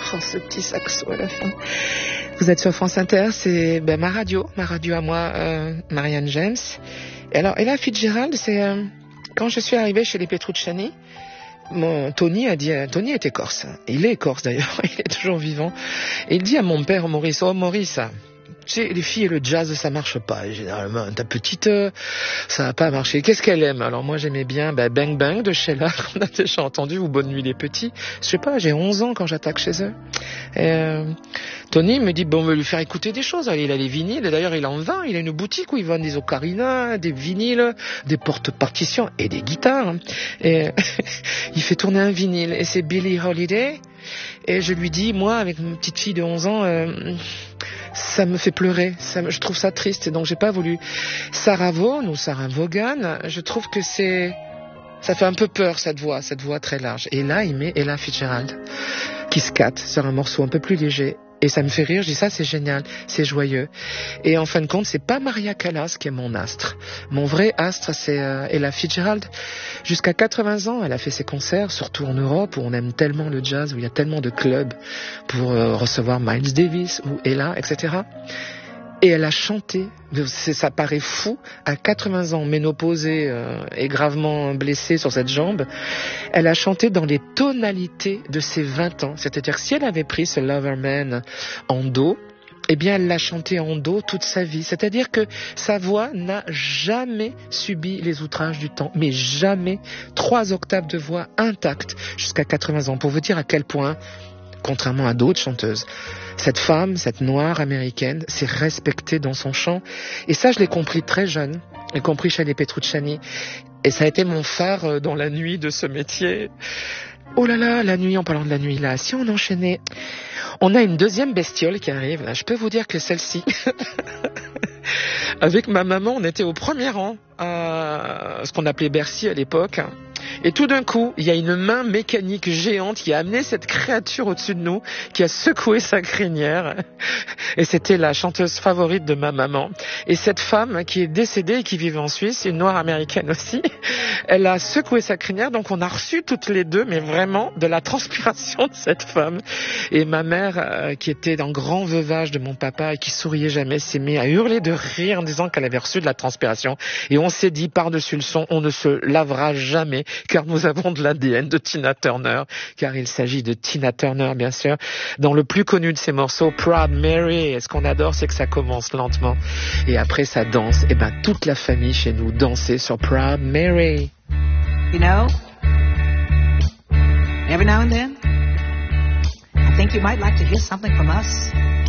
Oh, ce petit saxo à la fin. Vous êtes sur France Inter, c'est ma radio à moi, Marianne James. Et alors, Ella Fitzgerald, c'est quand je suis arrivée chez les Petrucciani, Tony était corse. Il est corse d'ailleurs, il est toujours vivant. Et il dit à mon père Maurice, oh Maurice, tu sais, les filles et le jazz, ça marche pas. Et généralement, ta petite, ça va pas marcher. Qu'est-ce qu'elle aime? Alors moi, j'aimais bien Bang Bang de Sheila, qu'on a déjà entendu, ou Bonne Nuit les Petits. Je sais pas, j'ai 11 ans quand j'attaque chez eux. Et, Tony me dit, bon, on va lui faire écouter des choses. Il a les vinyles, et d'ailleurs, il en vend. Il a une boutique où il vend des ocarinas, des vinyles, des porte-partitions et des guitares. Et il fait tourner un vinyle, et c'est Billie Holiday. Et je lui dis, moi, avec une petite fille de 11 ans, ça me fait pleurer, je trouve ça triste, et donc j'ai pas voulu. Sarah Vaughan ou Sarah Vaughan, je trouve que ça fait un peu peur, cette voix très large. Et là, il met Ella Fitzgerald, qui se catte sur un morceau un peu plus léger. Et ça me fait rire, je dis ça c'est génial, c'est joyeux. Et en fin de compte, c'est pas Maria Callas qui est mon astre. Mon vrai astre, c'est Ella Fitzgerald. Jusqu'à 80 ans, elle a fait ses concerts, surtout en Europe, où on aime tellement le jazz, où il y a tellement de clubs pour recevoir Miles Davis ou Ella, etc. Et elle a chanté, ça paraît fou, à 80 ans, ménopausée et gravement blessée sur cette jambe, elle a chanté dans les tonalités de ses 20 ans. C'est-à-dire que si elle avait pris ce Loverman en do, eh bien elle l'a chanté en do toute sa vie. C'est-à-dire que sa voix n'a jamais subi les outrages du temps, mais jamais. 3 octaves de voix intactes jusqu'à 80 ans, pour vous dire à quel point, contrairement à d'autres chanteuses, cette femme, cette noire américaine, s'est respectée dans son chant. Et ça, je l'ai compris très jeune, y compris chez les Petrucciani. Et ça a été mon phare dans la nuit de ce métier. Oh là là, la nuit, en parlant de la nuit, là, si on enchaînait... On a une deuxième bestiole qui arrive, là. Je peux vous dire que celle-ci... Avec ma maman, on était au premier rang, à ce qu'on appelait Bercy à l'époque. Et tout d'un coup, il y a une main mécanique géante qui a amené cette créature au-dessus de nous, qui a secoué sa crinière. Et c'était la chanteuse favorite de ma maman. Et cette femme qui est décédée et qui vivait en Suisse, une noire américaine aussi, elle a secoué sa crinière. Donc on a reçu toutes les deux, mais vraiment de la transpiration de cette femme. Et ma mère, qui était dans grand veuvage de mon papa et qui souriait jamais, s'est mise à hurler de rire en disant qu'elle avait reçu de la transpiration. Et on s'est dit par-dessus le son, on ne se lavera jamais, car nous avons de l'ADN de Tina Turner, car il s'agit de Tina Turner, bien sûr, dans le plus connu de ses morceaux, Proud Mary. Et ce qu'on adore, c'est que ça commence lentement, et après ça danse. Et ben toute la famille chez nous dansait sur Proud Mary. You know, every now and then, I think you might like to hear something from us.